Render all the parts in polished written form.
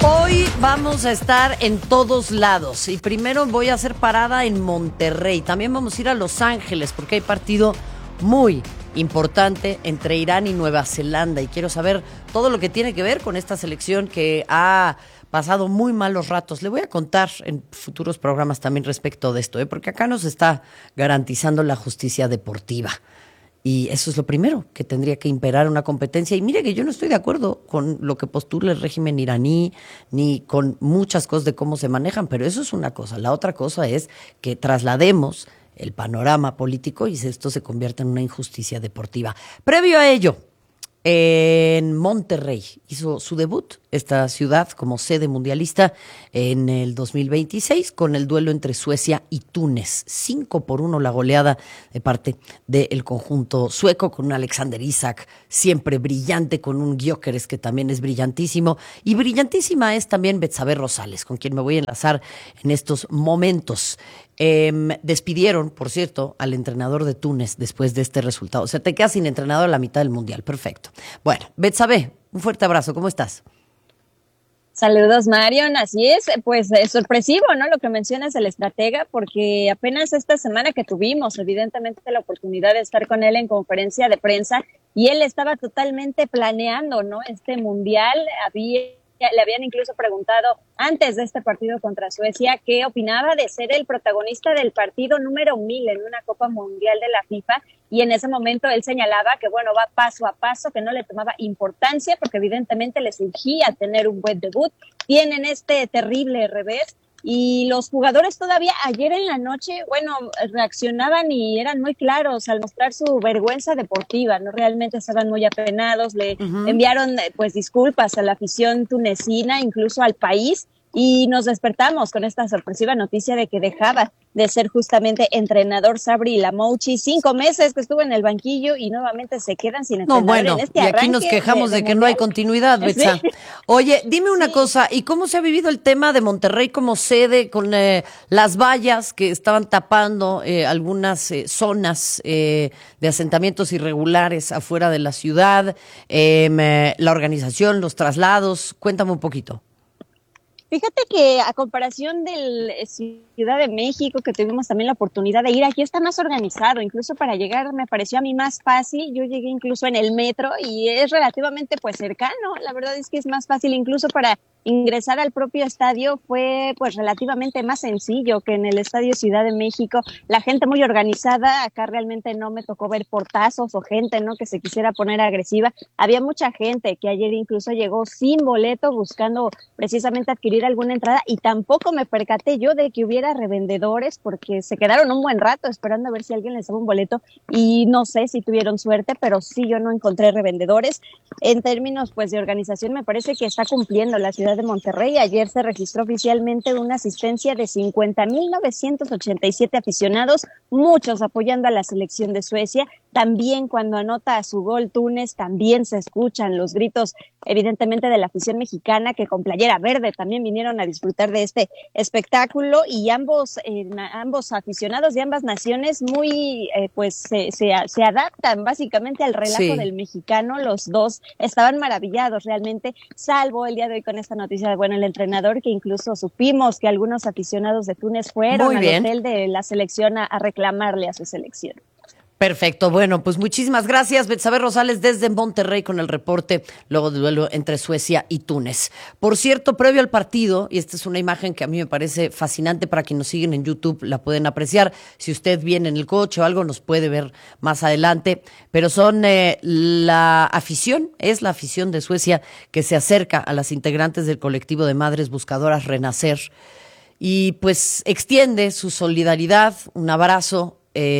Hoy vamos a estar en todos lados y primero voy a hacer parada en Monterrey. También vamos a ir a Los Ángeles porque hay partido muy importante entre Irán y Nueva Zelanda y quiero saber todo lo que tiene que ver con esta selección que ha pasado muy malos ratos. Le voy a contar en futuros programas también respecto de esto, porque acá nos está garantizando la justicia deportiva. Y eso es lo primero que tendría que imperar una competencia. Y mire que yo no estoy de acuerdo con lo que postula el régimen iraní, ni con muchas cosas de cómo se manejan, pero eso es una cosa. La otra cosa es que traslademos el panorama político y esto se convierta en una injusticia deportiva. Previo a ello, en Monterrey hizo su debut esta ciudad como sede mundialista en el 2026 con el duelo entre Suecia y Túnez. 5-1 la goleada de parte del conjunto sueco con un Alexander Isak siempre brillante, con un Gyökeres que también es brillantísimo. Y brillantísima es también Betsabe Rosales, con quien me voy a enlazar en estos momentos. Despidieron, por cierto, al entrenador de Túnez después de este resultado. O sea, te quedas sin entrenador a la mitad del Mundial. Perfecto. Bueno, Betsabe, un fuerte abrazo. ¿Cómo estás? Saludos, Marion. Así es, pues sorpresivo, ¿no? Lo que mencionas el estratega, porque apenas esta semana que tuvimos, evidentemente, la oportunidad de estar con él en conferencia de prensa y él estaba totalmente planeando, ¿no? Este Mundial le habían incluso preguntado antes de este partido contra Suecia qué opinaba de ser el protagonista del partido número 1000 en una Copa Mundial de la FIFA, y en ese momento él señalaba que bueno, va paso a paso, que no le tomaba importancia porque evidentemente le surgía tener un buen debut. Tienen este terrible revés y los jugadores todavía ayer en la noche, bueno, reaccionaban y eran muy claros al mostrar su vergüenza deportiva, ¿no? Realmente estaban muy apenados, le enviaron pues disculpas a la afición tunecina, incluso al país, y nos despertamos con esta sorpresiva noticia de que dejaba de ser justamente entrenador Sabri Lamouchi. 5 meses que estuvo en el banquillo y nuevamente se quedan sin entrenador. No, bueno, en este y aquí nos quejamos de que no hay continuidad, Betsa. Sí. Oye, dime una cosa, ¿y cómo se ha vivido el tema de Monterrey como sede con las vallas que estaban tapando algunas zonas de asentamientos irregulares afuera de la ciudad, la organización, los traslados? Cuéntame un poquito. Fíjate que a comparación del Ciudad de México, que tuvimos también la oportunidad de ir, aquí está más organizado. Incluso para llegar me pareció a mí más fácil. Yo llegué incluso en el metro y es relativamente pues cercano. La verdad es que es más fácil incluso para ingresar al propio estadio. Fue pues relativamente más sencillo que en el Estadio Ciudad de México. La gente muy organizada. Acá realmente no me tocó ver portazos o gente, ¿no?, que se quisiera poner agresiva. Había mucha gente que ayer incluso llegó sin boleto buscando precisamente adquirir alguna entrada, y tampoco me percaté yo de que hubiera revendedores porque se quedaron un buen rato esperando a ver si alguien les daba un boleto y no sé si tuvieron suerte, pero sí, yo no encontré revendedores. En términos pues de organización me parece que está cumpliendo la ciudad de Monterrey. Ayer se registró oficialmente una asistencia de 50,987 aficionados, muchos apoyando a la selección de Suecia. También cuando anota a su gol Túnez, también se escuchan los gritos, evidentemente, de la afición mexicana, que con playera verde también vinieron a disfrutar de este espectáculo, y ambos aficionados de ambas naciones muy se adaptan básicamente al relajo del mexicano. Los dos estaban maravillados realmente, salvo el día de hoy con esta noticia de el entrenador, que incluso supimos que algunos aficionados de Túnez fueron al hotel de la selección a reclamarle a su selección. Perfecto, bueno, pues muchísimas gracias, Betsabe Rosales desde Monterrey con el reporte luego del duelo entre Suecia y Túnez. Por cierto, previo al partido, y esta es una imagen que a mí me parece fascinante, para quienes nos siguen en YouTube la pueden apreciar, si usted viene en el coche o algo nos puede ver más adelante, pero son es la afición de Suecia que se acerca a las integrantes del colectivo de madres buscadoras Renacer y pues extiende su solidaridad, un abrazo.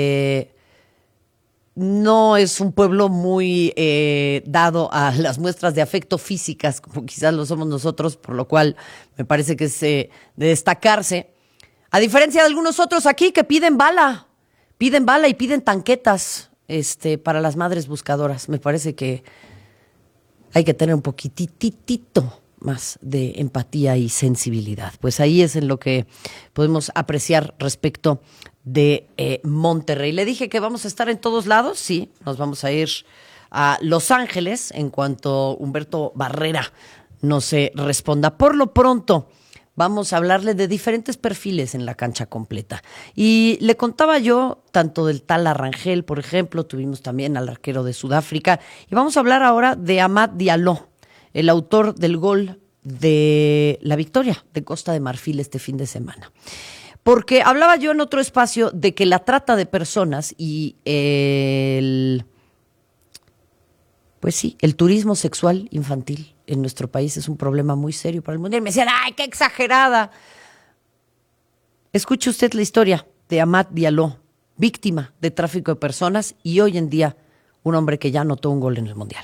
No es un pueblo muy dado a las muestras de afecto físicas, como quizás lo somos nosotros, por lo cual me parece que es de destacarse. A diferencia de algunos otros aquí que piden bala y piden tanquetas para las madres buscadoras. Me parece que hay que tener un poquitito más de empatía y sensibilidad. Pues ahí es en lo que podemos apreciar respecto de Monterrey. Le dije que vamos a estar en todos lados. Sí, nos vamos a ir a Los Ángeles en cuanto Humberto Barrera no se responda. Por lo pronto, vamos a hablarle de diferentes perfiles en la cancha completa. Y le contaba yo tanto del Tala Rangel, por ejemplo, tuvimos también al arquero de Sudáfrica, y vamos a hablar ahora de Amad Diallo, el autor del gol de la victoria de Costa de Marfil este fin de semana. Porque hablaba yo en otro espacio de que la trata de personas y el turismo sexual infantil en nuestro país es un problema muy serio para el mundo. Y me decían, ¡ay, qué exagerada! Escuche usted la historia de Amad Diallo, víctima de tráfico de personas y hoy en día un hombre que ya anotó un gol en el Mundial.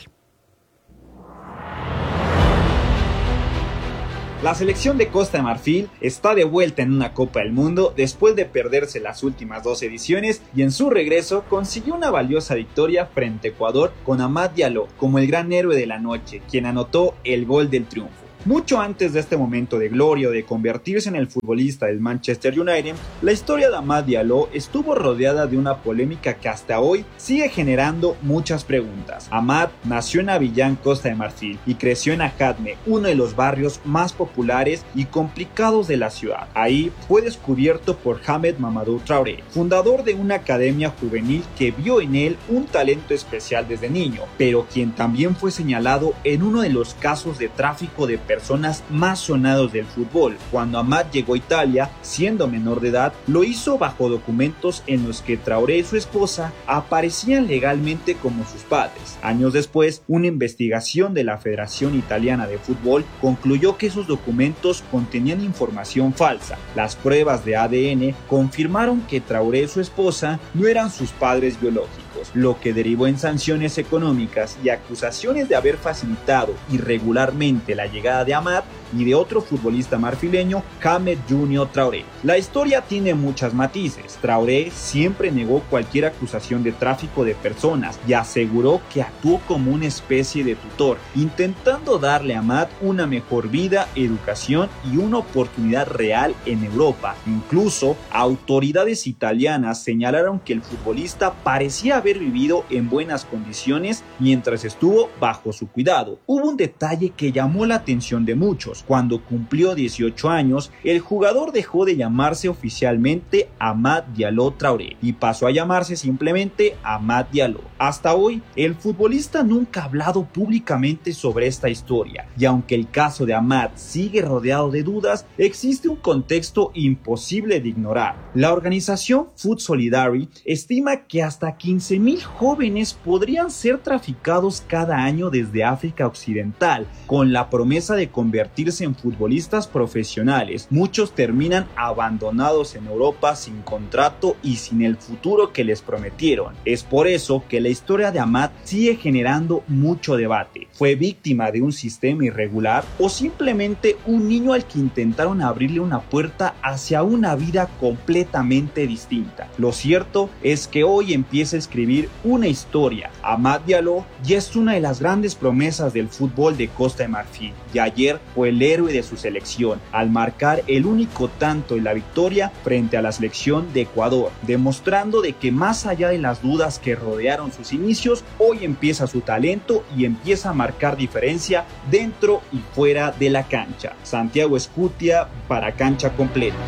La selección de Costa de Marfil está de vuelta en una Copa del Mundo después de perderse las últimas 2 ediciones y en su regreso consiguió una valiosa victoria frente a Ecuador con Amad Diallo como el gran héroe de la noche, quien anotó el gol del triunfo. Mucho antes de este momento de gloria o de convertirse en el futbolista del Manchester United, la historia de Amad Diallo estuvo rodeada de una polémica que hasta hoy sigue generando muchas preguntas. Amad nació en Abiyán, Costa de Marfil, y creció en Ajadme, uno de los barrios más populares y complicados de la ciudad. Ahí fue descubierto por Hamed Mamadou Traoré, fundador de una academia juvenil que vio en él un talento especial desde niño, pero quien también fue señalado en uno de los casos de tráfico de personas más sonados del fútbol. Cuando Amad llegó a Italia, siendo menor de edad, lo hizo bajo documentos en los que Traoré y su esposa aparecían legalmente como sus padres. Años después, una investigación de la Federación Italiana de Fútbol concluyó que esos documentos contenían información falsa. Las pruebas de ADN confirmaron que Traoré y su esposa no eran sus padres biológicos, lo que derivó en sanciones económicas y acusaciones de haber facilitado irregularmente la llegada de Amad y de otro futbolista marfileño, Hamed Junior Traoré. La historia tiene muchos matices. Traoré siempre negó cualquier acusación de tráfico de personas y aseguró que actuó como una especie de tutor, intentando darle a Amad una mejor vida, educación y una oportunidad real en Europa. Incluso, autoridades italianas señalaron que el futbolista parecía haber vivido en buenas condiciones mientras estuvo bajo su cuidado. Hubo un detalle que llamó la atención de muchos. Cuando cumplió 18 años, el jugador dejó de llamarse oficialmente Amad Diallo Traoré y pasó a llamarse simplemente Amad Diallo. Hasta hoy, el futbolista nunca ha hablado públicamente sobre esta historia, y aunque el caso de Amad sigue rodeado de dudas, existe un contexto imposible de ignorar. La organización Food Solidarity estima que hasta 15,000 jóvenes podrían ser traficados cada año desde África Occidental, con la promesa de convertirse en futbolistas profesionales. Muchos terminan abandonados en Europa sin contrato y sin el futuro que les prometieron. Es por eso que la historia de Amad sigue generando mucho debate. ¿Fue víctima de un sistema irregular o simplemente un niño al que intentaron abrirle una puerta hacia una vida completamente distinta? Lo cierto es que hoy empieza a escribir una historia. Amad Diallo ya es una de las grandes promesas del fútbol de Costa de Marfil y ayer fue el héroe de su selección al marcar el único tanto en la victoria frente a la selección de Ecuador, demostrando de que más allá de las dudas que rodearon sus inicios, hoy empieza su talento y empieza a marcar diferencia dentro y fuera de la cancha. Santiago Escutia para Cancha Completa.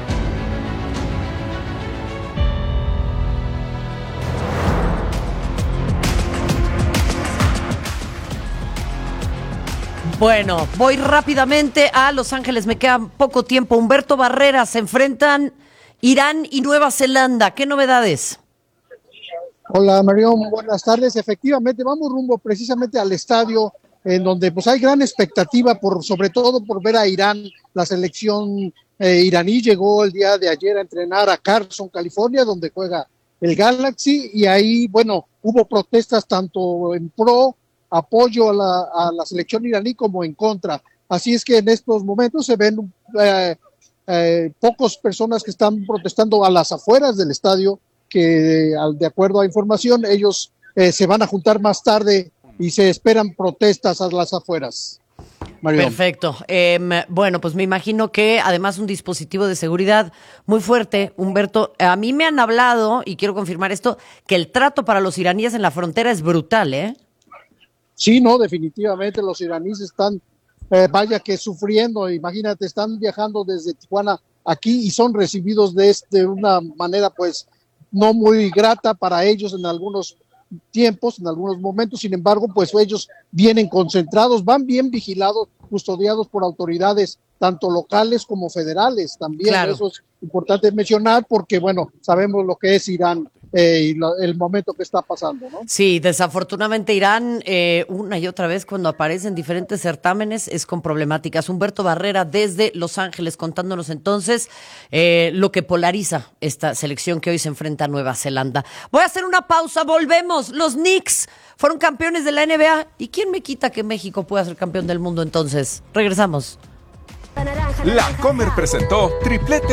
Bueno, voy rápidamente a Los Ángeles, me queda poco tiempo. Humberto Barrera, se enfrentan Irán y Nueva Zelanda. ¿Qué novedades? Hola Marión, buenas tardes. Efectivamente, vamos rumbo precisamente al estadio en donde pues hay gran expectativa sobre todo por ver a Irán. La selección iraní llegó el día de ayer a entrenar a Carson, California, donde juega el Galaxy, y ahí, bueno, hubo protestas tanto en pro apoyo a la selección iraní como en contra. Así es que en estos momentos se ven pocas personas que están protestando a las afueras del estadio, que de acuerdo a información ellos se van a juntar más tarde y se esperan protestas a las afueras. Marión. Perfecto. Bueno, pues me imagino que además un dispositivo de seguridad muy fuerte, Humberto. A mí me han hablado, y quiero confirmar esto, que el trato para los iraníes en la frontera es brutal, ¿eh? Sí, no, definitivamente los iraníes están vaya que sufriendo, imagínate, están viajando desde Tijuana aquí y son recibidos de una manera pues no muy grata para ellos en algunos tiempos, en algunos momentos. Sin embargo, pues ellos vienen concentrados, van bien vigilados, custodiados por autoridades tanto locales como federales también. Claro. Eso es importante mencionar porque, bueno, sabemos lo que es Irán y el momento que está pasando, ¿no? Sí, desafortunadamente Irán, una y otra vez cuando aparece en diferentes certámenes es con problemáticas. Humberto Barrera desde Los Ángeles contándonos entonces lo que polariza esta selección que hoy se enfrenta a Nueva Zelanda. Voy a hacer una pausa, volvemos. Los Knicks fueron campeones de la NBA. ¿Y quién me quita que México pueda ser campeón del mundo entonces? Regresamos. La Comer presentó Triplete